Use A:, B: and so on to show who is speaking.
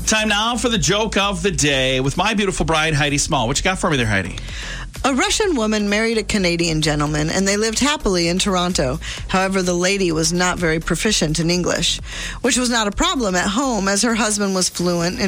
A: Time now for the joke of the day with my beautiful bride, Heidi Small. What you got for me there, Heidi?
B: A Russian woman married a Canadian gentleman, and they lived happily in Toronto. However, the lady was not very proficient in English, which was not a problem at home as her husband was fluent in